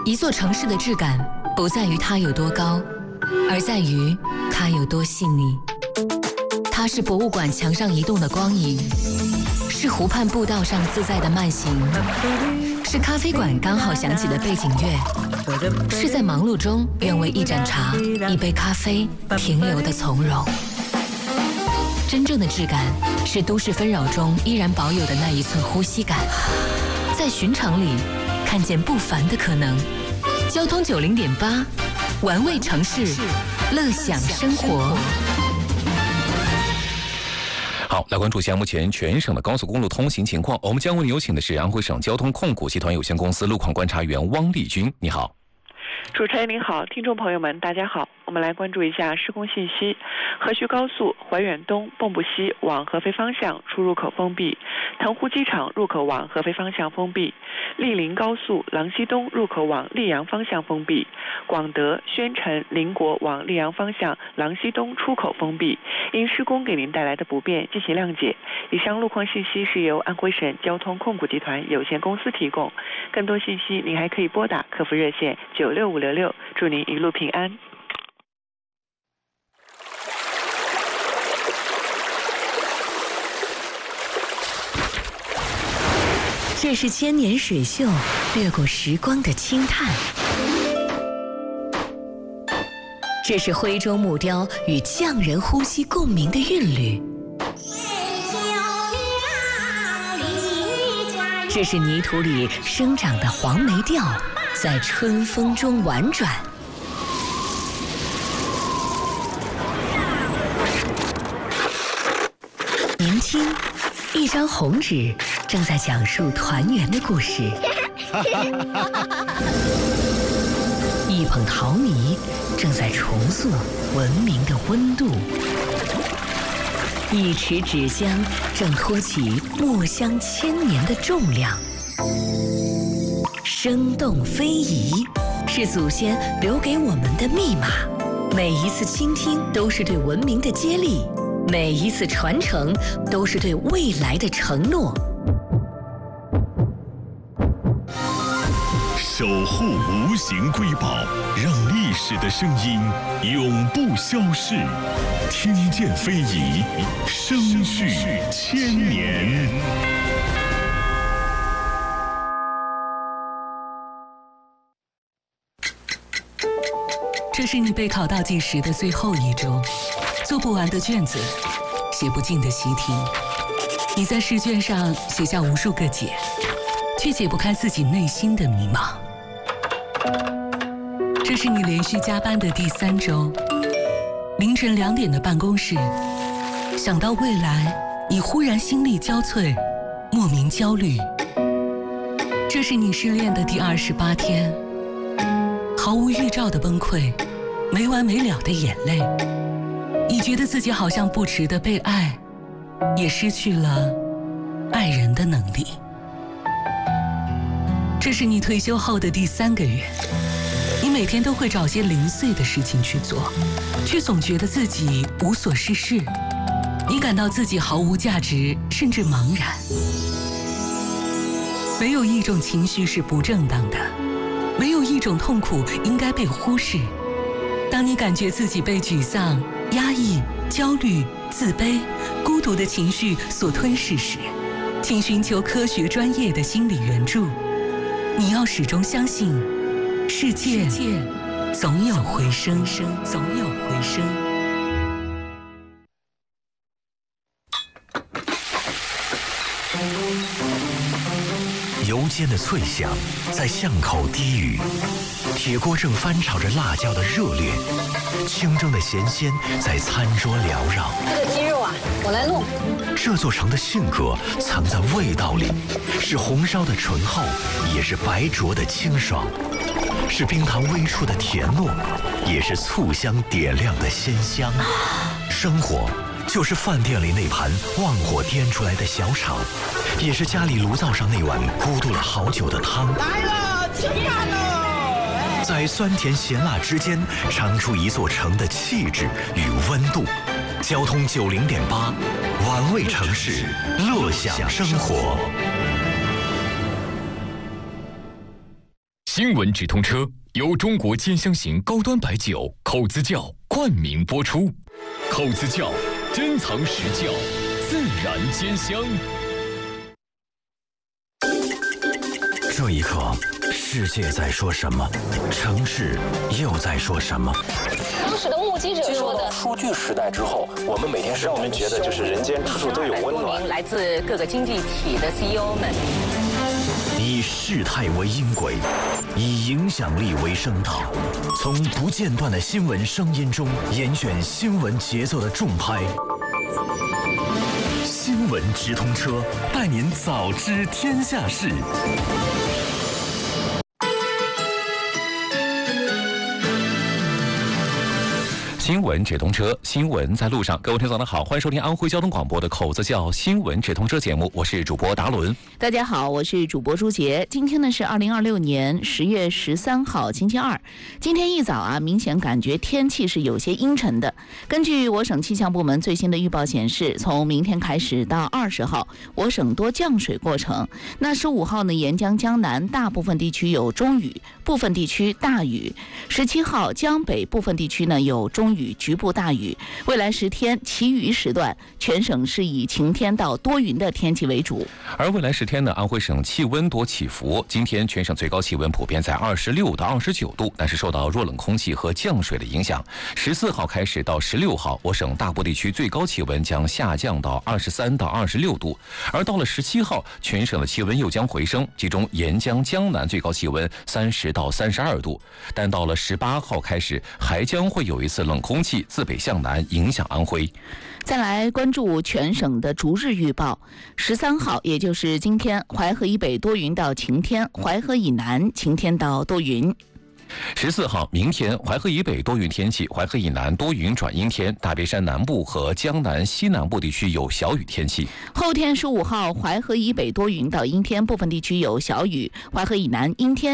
一座城市的质感不在于它有多高，而在于它有多细腻。它是博物馆墙上移动的光影，是湖畔步道上自在的慢行，是咖啡馆刚好响起的背景乐，是在忙碌中愿为一盏茶、一杯咖啡停留的从容。真正的质感是都市纷扰中依然保有的那一寸呼吸感，在寻常里看见不凡的可能。交通90.8，玩味城市，乐享生活。 好，来关注一下目前全省的高速公路通行情况。我们将为您有请的是安徽省交通控股集团有限公司路况观察员汪丽君，你好。 主持人您好，听众朋友们大家好，我们来关注一下施工信息。河徐高速怀远东蚌埠西往合肥方向出入口封闭，腾湖机场入口往合肥方向封闭，莅林高速郎西东入口往溧阳方向封闭，广德宣城邻国往溧阳方向郎西东出口封闭。因施工给您带来的不便，敬请谅解。以上路况信息是由安徽省交通控股集团有限公司提供，更多信息您还可以拨打客服热线96566，祝您一路平安。 这是千年水秀掠过时光的轻叹，这是徽州木雕与匠人呼吸共鸣的韵律，这是泥土里生长的黄梅调在春风中婉转。您听，一张红纸正在讲述团圆的故事，一捧陶泥正在重塑文明的温度，一池纸浆正托起墨香千年的重量。生动非遗是祖先留给我们的密码，每一次倾听都是对文明的接力，每一次传承都是对未来的承诺。 守护无形瑰宝，让历史的声音永不消逝。听见非遗，声续千年。 这是你备考倒计时的最后一周，做不完的卷子，写不尽的习题。你在试卷上写下无数个解，却解不开自己内心的迷茫。这是你连续加班的第3周，凌晨2点的办公室，想到未来，你忽然心力交瘁，莫名焦虑。这是你失恋的第28天，毫无预兆的崩溃，没完没了的眼泪。你觉得自己好像不值得被爱，也失去了爱人的能力。这是你退休后的第3个月，你每天都会找些零碎的事情去做，却总觉得自己无所事事。你感到自己毫无价值，甚至茫然。没有一种情绪是不正当的，没有一种痛苦应该被忽视。当你感觉自己被沮丧、压抑、焦虑、自卑、孤独的情绪所吞噬时，请寻求科学专业的心理援助。你要始终相信，世界总有回声，总有回声。 油煎的脆响在巷口低语，铁锅正翻炒着辣椒的热烈，清蒸的咸鲜在餐桌缭绕。 这个鸡肉啊，我来弄。 这座城的性格藏在味道里，是红烧的醇厚，也是白灼的清爽，是冰糖微出的甜糯，也是醋香点亮的鲜香。生活就是饭店里那盘旺火颠出来的小炒，也是家里炉灶上那碗咕嘟了好久的汤。 来了，吃饭喽！ 在酸甜咸辣之间，尝出一座城的气质与温度。交通90.8，玩味城市，乐享生活。 新闻直通车由中国尖香型高端白酒口子窖冠名播出。口子窖，珍藏实窖，自然尖香。 这一刻，世界在说什么？城市又在说什么？ 当时的目击者说的。 数据时代之后，我们每天让我们觉得就是人间处处都有温暖。 来自各个经济体的 CEO 们， 以事态为音轨，以影响力为声道，从不间断的新闻声音中严选新闻节奏的重拍。新闻直通车，带您早知天下事。 新闻直通车，新闻在路上。各位听众早上好，欢迎收听安徽交通广播的口子窖新闻直通车节目，我是主播达伦。 大家好，我是主播朱杰。今天呢是2026年10月13号星期二。今天一早明显感觉天气是有些阴沉的。根据我省气象部门最新的预报显示，从明天开始到20号，我省多降水过程。那15号呢，沿江江南大部分地区有中雨，部分地区大雨。17号，江北部分地区呢有中雨，局部大雨。未来10天其余时段，全省是以晴天到多云的天气为主。 而未来10天呢，安徽省气温多起伏。今天全省最高气温普遍在26到29度，但是受到弱冷空气和降水的影响，14号开始到16号，我省大部地区最高气温将下降到23到26度。而到了17号，全省的气温又将回升，其中沿江江南最高气温30到32度。但到了18号开始，还将会有一次冷空气自北向南影响安徽。 再来关注全省的逐日预报。13号，也就是今天，淮河以北多云到晴天，淮河以南晴天到多云。 14号，明天淮河以北多云天气，淮河以南多云转阴天，大别山南部和江南西南部地区有小雨天气。 后天15号，淮河以北多云到阴天，部分地区有小雨，淮河以南阴天。